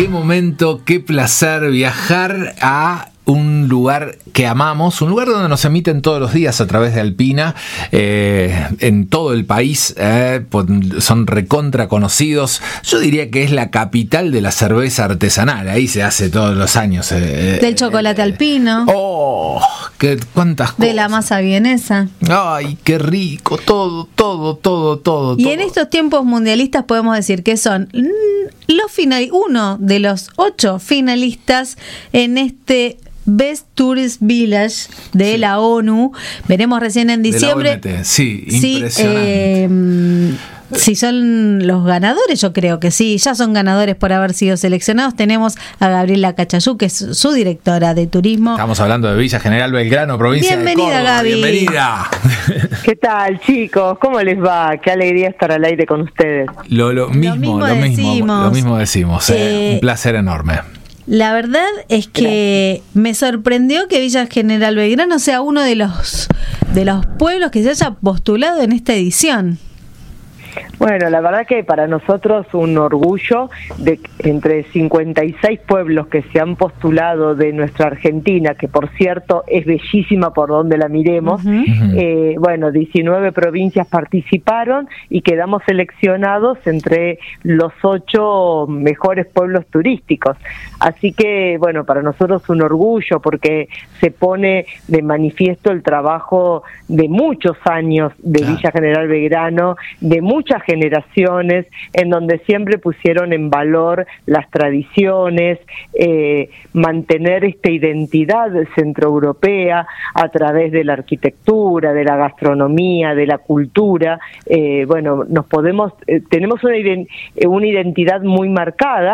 Qué momento, qué placer viajar a un lugar que amamos, un lugar donde nos emiten todos los días a través de Alpina, en todo el país, son recontra conocidos. Yo diría que es la capital de la cerveza artesanal, ahí se hace todos los años. Del chocolate alpino. ¡Oh! ¡Cuántas cosas! De la masa vienesa. ¡Ay, qué rico! Todo. Y en estos tiempos mundialistas podemos decir que son uno de los 8 finalistas en este Best Tourist Village de la ONU. Veremos recién en diciembre. De la OMT. Sí, impresionante. Si son los ganadores, yo creo que sí, ya son ganadores por haber sido seleccionados. Tenemos a Gabriela Cachayú, que es su directora de turismo. Estamos hablando de Villa General Belgrano, provincia de Córdoba. Gaby. Bienvenida. ¿Qué tal, chicos? ¿Cómo les va? Qué alegría estar al aire con ustedes. Lo mismo decimos. Un placer enorme. La verdad es que me sorprendió que Villa General Belgrano sea uno de los pueblos que se haya postulado en esta edición. Bueno, la verdad que para nosotros un orgullo de entre 56 pueblos que se han postulado de nuestra Argentina, que por cierto es bellísima por donde la miremos. Bueno, 19 provincias participaron y quedamos seleccionados entre los 8 mejores pueblos turísticos. Así que, bueno, para nosotros un orgullo porque se pone de manifiesto el trabajo de muchos años de Villa General Belgrano, de muchas generaciones, en donde siempre pusieron en valor las tradiciones, mantener esta identidad centroeuropea a través de la arquitectura, de la gastronomía, de la cultura. Bueno, tenemos una identidad muy marcada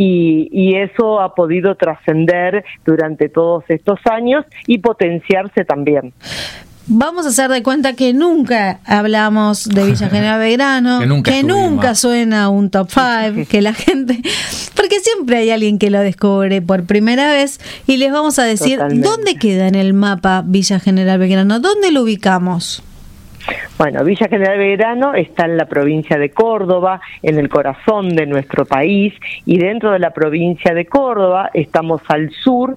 y eso ha podido trascender durante todos estos años y potenciarse también. Vamos a hacer de cuenta que nunca hablamos de Villa General Belgrano, que nunca suena un top 5, que la gente, porque siempre hay alguien que lo descubre por primera vez, y les vamos a decir dónde queda en el mapa Villa General Belgrano, dónde lo ubicamos. Bueno, Villa General Belgrano está en la provincia de Córdoba, en el corazón de nuestro país, y dentro de la provincia de Córdoba estamos al sur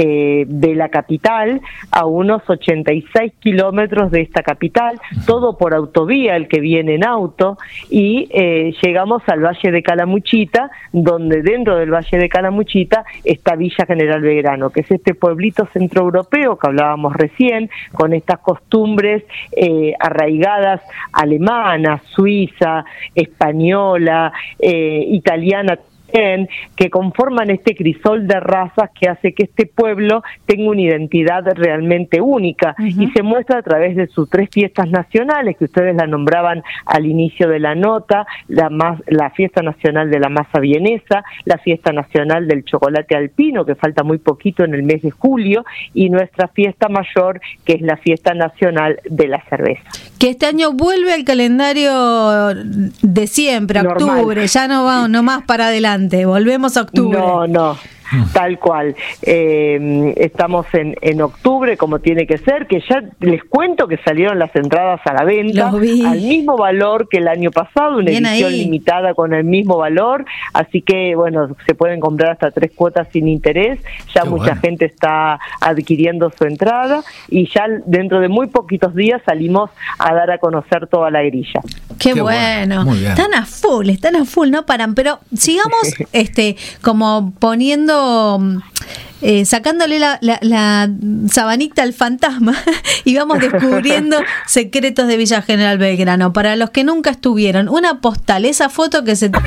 de la capital, a unos 86 kilómetros de esta capital, todo por autovía, el que viene en auto, y llegamos al Valle de Calamuchita, donde dentro del Valle de Calamuchita está Villa General Belgrano, que es este pueblito centroeuropeo que hablábamos recién, con estas costumbres arraigadas alemana, suiza, española, italiana, que conforman este crisol de razas que hace que este pueblo tenga una identidad realmente única y se muestra a través de sus 3 fiestas nacionales que ustedes la nombraban al inicio de la nota, la fiesta nacional de la masa vienesa, la fiesta nacional del chocolate alpino, que falta muy poquito en el mes de julio, y nuestra fiesta mayor, que es la fiesta nacional de la cerveza. Que este año vuelve al calendario de siempre, normal. Octubre, ya no más para adelante. Volvemos a octubre. No, tal cual. Estamos en octubre, como tiene que ser, que ya les cuento que salieron las entradas a la venta al mismo valor que el año pasado, una edición limitada con el mismo valor, así que bueno, se pueden comprar hasta 3 cuotas sin interés, ya mucha gente está adquiriendo su entrada y ya dentro de muy poquitos días salimos a dar a conocer toda la grilla. Qué bueno. Están a full, no paran, pero sigamos como poniendo sacándole la sabanita al fantasma y vamos descubriendo secretos de Villa General Belgrano. Para los que nunca estuvieron, una postal, esa foto que se